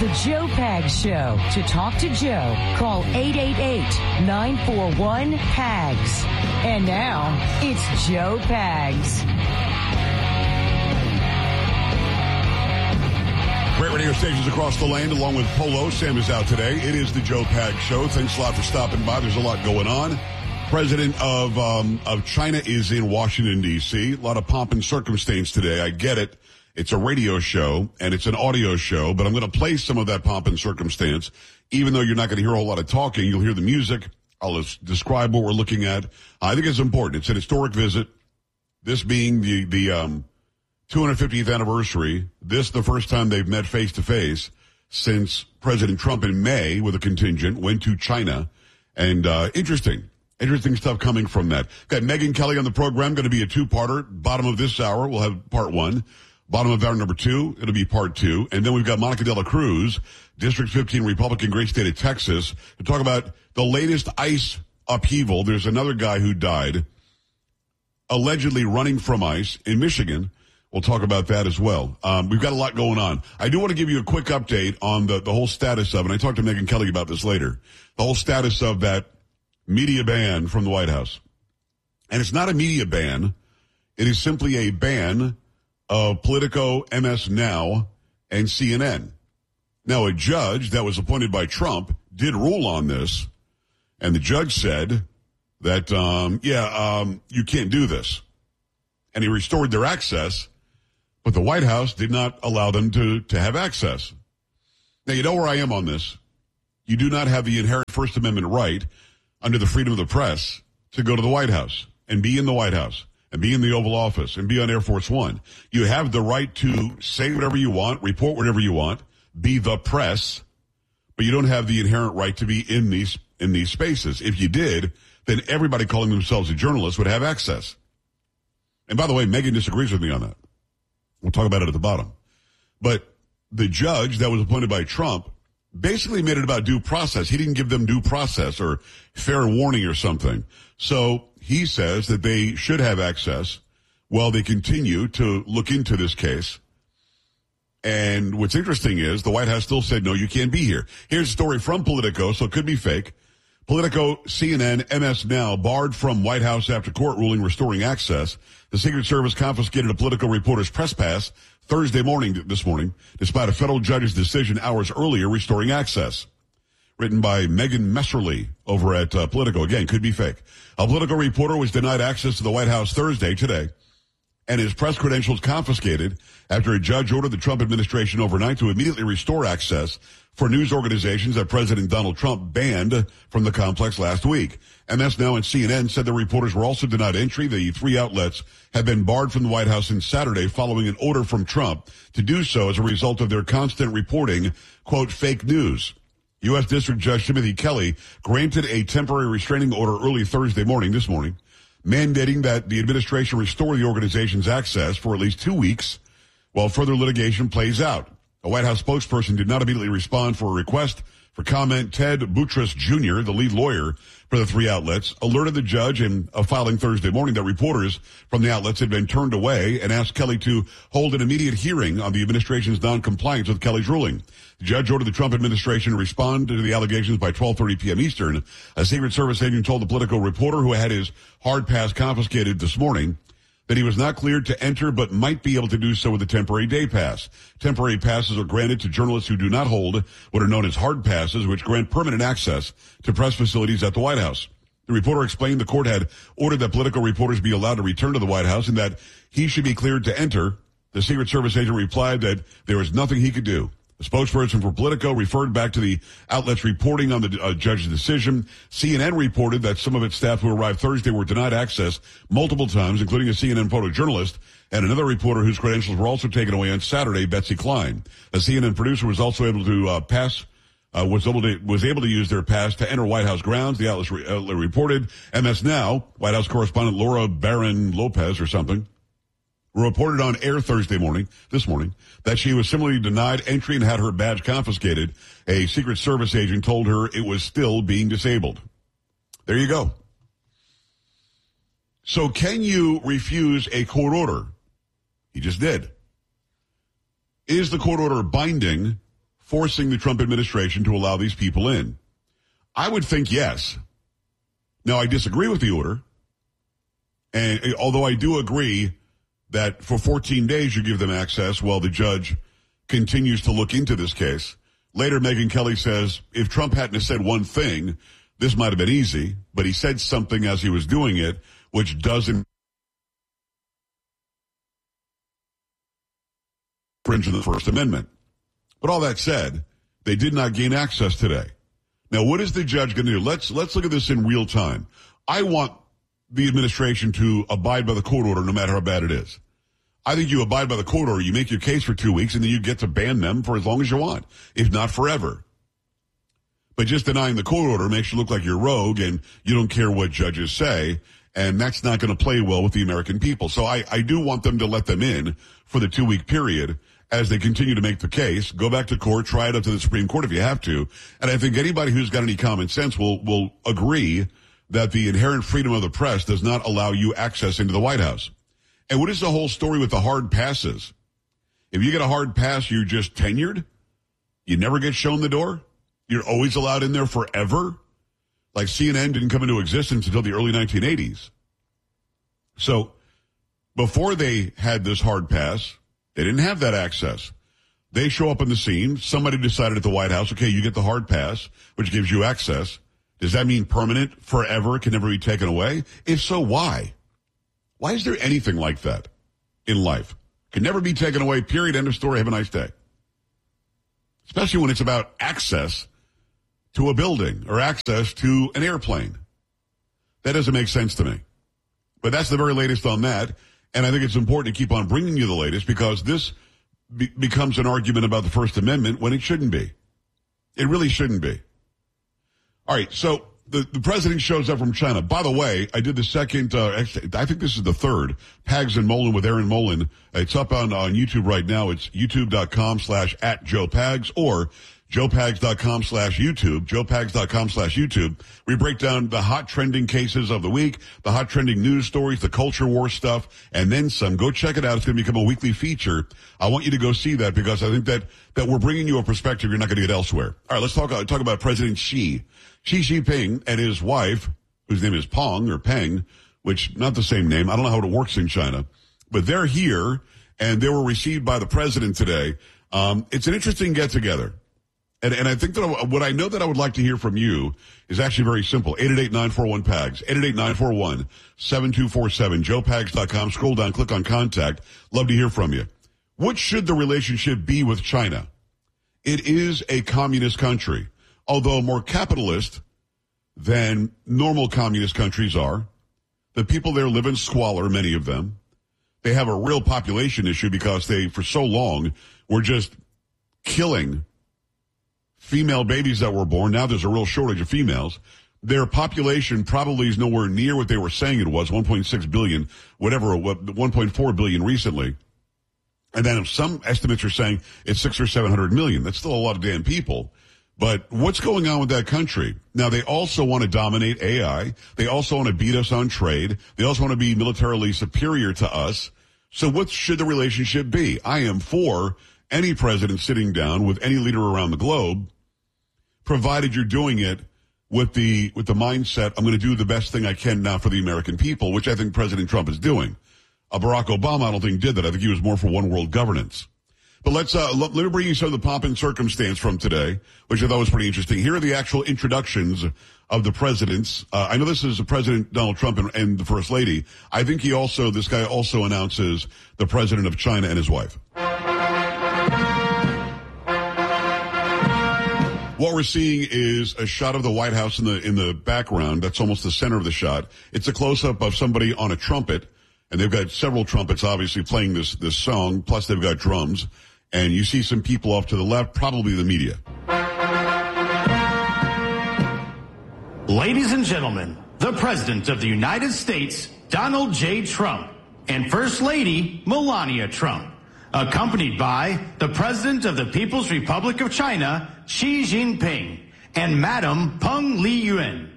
The Joe Pags Show. To talk to Joe, call 888-941-PAGS. And now, it's Joe Pags. Great radio stations across the land, along with Polo. Sam is out today. It is the Joe Pags Show. Thanks a lot for stopping by. There's a lot going on. President of China is in Washington, D.C. A lot of pomp and circumstance today. I get it. It's a radio show, and it's an audio show, but I'm going to play some of that pomp and circumstance. Even though you're not going to hear a whole lot of talking, you'll hear the music. I'll describe what we're looking at. I think it's important. It's an historic visit. This being the 250th anniversary. This the first time they've met face-to-face since President Trump in May with a contingent went to China. And interesting stuff coming from that. Got Megyn Kelly on the program, going to be a two-parter. Bottom of this hour, we'll have part one. Bottom of hour number two, it'll be part two. And then we've got Monica de la Cruz, District 15 Republican, great state of Texas, to talk about the latest ICE upheaval. There's another guy who died, allegedly running from ICE in Michigan. We'll talk about that as well. We've got a lot going on. I do want to give you a quick update on the whole status of, and I talked to Megyn Kelly about this later, the whole status of that media ban from the White House. And it's not a media ban. It is simply a ban of Politico, MS Now, and CNN. Now, a judge that was appointed by Trump did rule on this, and the judge said that, you can't do this. And he restored their access, but the White House did not allow them to have access. Now, you know where I am on this. You do not have the inherent First Amendment right under the freedom of the press to go to the White House and be in the White House and be in the Oval Office and be on Air Force One. You have the right to say whatever you want, report whatever you want, be the press, but you don't have the inherent right to be in these spaces. If you did, then everybody calling themselves a journalist would have access. And by the way, Megyn disagrees with me on that. We'll talk about it at the bottom. But the judge that was appointed by Trump basically made it about due process. He didn't give them due process or fair warning or something. So he says that they should have access while they continue to look into this case. And what's interesting is the White House still said, no, you can't be here. Here's a story from Politico, so it could be fake. Politico, CNN, MS Now barred from White House after court ruling restoring access. The Secret Service confiscated a Politico reporter's press pass this morning, despite a federal judge's decision hours earlier restoring access. Written by Megan Messerly over at Politico. Again, could be fake. A Politico reporter was denied access to the White House Thursday, today, and his press credentials confiscated after a judge ordered the Trump administration overnight to immediately restore access for news organizations that President Donald Trump banned from the complex last week. MS Now and CNN said the reporters were also denied entry. The three outlets have been barred from the White House since Saturday following an order from Trump to do so as a result of their constant reporting, quote, fake news. U.S. District Judge Timothy Kelly granted a temporary restraining order early Thursday morning, mandating that the administration restore the organization's access for at least 2 weeks while further litigation plays out. A White House spokesperson did not immediately respond for a request for comment. Ted Boutrous Jr., the lead lawyer for the three outlets, alerted the judge in a filing Thursday morning that reporters from the outlets had been turned away and asked Kelly to hold an immediate hearing on the administration's noncompliance with Kelly's ruling. The judge ordered the Trump administration to respond to the allegations by 12:30 p.m. Eastern. A Secret Service agent told the Politico reporter who had his hard pass confiscated this morning that he was not cleared to enter but might be able to do so with a temporary day pass. Temporary passes are granted to journalists who do not hold what are known as hard passes, which grant permanent access to press facilities at the White House. The reporter explained the court had ordered that political reporters be allowed to return to the White House and that he should be cleared to enter. The Secret Service agent replied that there was nothing he could do. The spokesperson for Politico referred back to the outlet's reporting on the judge's decision. CNN reported that some of its staff who arrived Thursday were denied access multiple times, including a CNN photojournalist and another reporter whose credentials were also taken away on Saturday, Betsy Klein. A CNN producer was also able to was able to use their pass to enter White House grounds. The outlet reported. MS Now, White House correspondent Laura Barron Lopez or something, reported on air this morning, that she was similarly denied entry and had her badge confiscated. A Secret Service agent told her it was still being disabled. There you go. So can you refuse a court order? He just did. Is the court order binding forcing the Trump administration to allow these people in? I would think yes. Now, I disagree with the order. And although I do agree that for 14 days you give them access while the judge continues to look into this case. Later, Megyn Kelly says if Trump hadn't have said one thing, this might have been easy, but he said something as he was doing it, which doesn't infringe on the First Amendment. But all that said, they did not gain access today. Now, what is the judge going to do? Let's look at this in real time. I want the administration to abide by the court order no matter how bad it is. I think you abide by the court order, you make your case for 2 weeks, and then you get to ban them for as long as you want, if not forever. But just denying the court order makes you look like you're rogue and you don't care what judges say, and that's not going to play well with the American people. So I do want them to let them in for the 2-week period as they continue to make the case. Go back to court, try it up to the Supreme Court if you have to. And I think anybody who's got any common sense will agree that the inherent freedom of the press does not allow you access into the White House. And what is the whole story with the hard passes? If you get a hard pass, you're just tenured? You never get shown the door? You're always allowed in there forever? Like CNN didn't come into existence until the early 1980s. So before they had this hard pass, they didn't have that access. They show up on the scene. Somebody decided at the White House, okay, you get the hard pass, which gives you access. Does that mean permanent, forever, can never be taken away? If so, why? Why is there anything like that in life? Can never be taken away, period, end of story, have a nice day. Especially when it's about access to a building or access to an airplane. That doesn't make sense to me. But that's the very latest on that. And I think it's important to keep on bringing you the latest because this becomes an argument about the First Amendment when it shouldn't be. It really shouldn't be. All right, so the president shows up from China. By the way, I did the second, I think this is the third, Pags and Mullen with Aaron Mullen. It's up on YouTube right now. It's youtube.com/@JoePags or joepags.com/YouTube, joepags.com/YouTube. We break down the hot trending cases of the week, the hot trending news stories, the culture war stuff, and then some. Go check it out. It's going to become a weekly feature. I want you to go see that because I think that we're bringing you a perspective you're not going to get elsewhere. All right, let's talk about President Xi Jinping and his wife, whose name is Peng, which not the same name. I don't know how it works in China, but they're here and they were received by the president today. It's an interesting get together. And I think that what I know that I would like to hear from you is actually very simple. 888-941-PAGS, 888-941-7247, joepags.com. Scroll down, click on contact. Love to hear from you. What should the relationship be with China? It is a communist country, although more capitalist than normal communist countries are. The people there live in squalor, many of them. They have a real population issue because they, for so long, were just killing female babies that were born. Now there's a real shortage of females. Their population probably is nowhere near what they were saying it was, 1.6 billion, whatever, 1.4 billion recently. And then some estimates are saying it's 600 or 700 million. That's still a lot of damn people. But what's going on with that country? Now, they also want to dominate AI. They also want to beat us on trade. They also want to be militarily superior to us. So what should the relationship be? I am for any president sitting down with any leader around the globe, provided you're doing it with the mindset, I'm going to do the best thing I can now for the American people, which I think President Trump is doing. Barack Obama, I don't think, did that. I think he was more for one world governance. But let me bring you some of the pomp and circumstance from today, which I thought was pretty interesting. Here are the actual introductions of the presidents. I know this is President Donald Trump and the First Lady. I think this guy also announces the president of China and his wife. What we're seeing is a shot of the White House in the background. That's almost the center of the shot. It's a close-up of somebody on a trumpet, and they've got several trumpets obviously playing this song, plus they've got drums. And you see some people off to the left, probably the media. Ladies and gentlemen, the President of the United States, Donald J. Trump, and First Lady, Melania Trump, accompanied by the President of the People's Republic of China, Xi Jinping, and Madam Peng Liyuan.